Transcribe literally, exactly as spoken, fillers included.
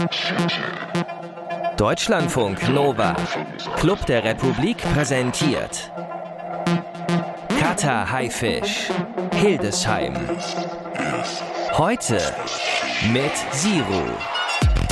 Deutschlandfunk Nova, Club der Republik präsentiert Cutter Haifisch, Hildesheim. Heute mit Siru.